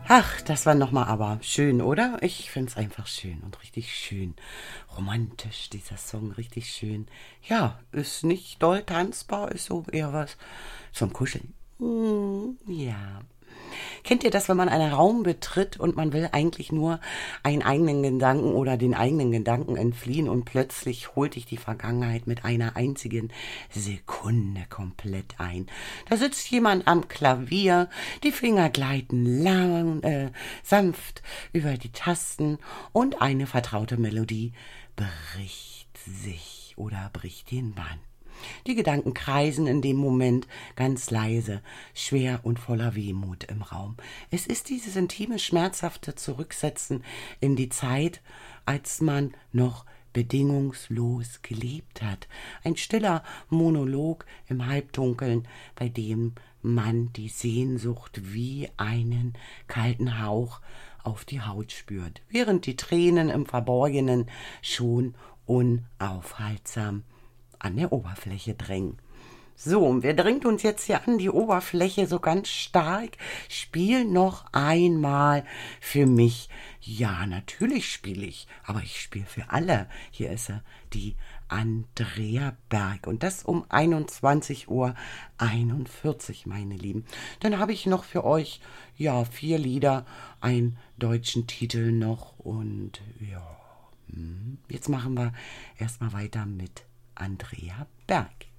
Ach, das war nochmal aber schön, oder? Ich find's einfach schön und richtig schön. Romantisch, dieser Song, richtig schön. Ja, ist nicht doll tanzbar, ist so eher was zum Kuscheln. Ja. Kennt ihr das, wenn man einen Raum betritt und man will eigentlich nur einen eigenen Gedanken oder den eigenen Gedanken entfliehen und plötzlich holt dich die Vergangenheit mit einer einzigen Sekunde komplett ein. Da sitzt jemand am Klavier, die Finger gleiten sanft über die Tasten und eine vertraute Melodie bricht sich oder bricht den Bann. Die Gedanken kreisen in dem Moment ganz leise, schwer und voller Wehmut im Raum. Es ist dieses intime, schmerzhafte Zurücksetzen in die Zeit, als man noch bedingungslos gelebt hat. Ein stiller Monolog im Halbdunkeln, bei dem man die Sehnsucht wie einen kalten Hauch auf die Haut spürt, während die Tränen im Verborgenen schon unaufhaltsam an der Oberfläche drängen. So, und wer drängt uns jetzt hier an die Oberfläche so ganz stark? Spiel noch einmal für mich. Ja, natürlich spiele ich, aber ich spiele für alle. Hier ist sie, die Andrea Berg. Und das um 21:41 Uhr, meine Lieben. Dann habe ich noch für euch, ja, 4 Lieder, einen deutschen Titel noch. Und ja, jetzt machen wir erstmal weiter mit Andrea Berg.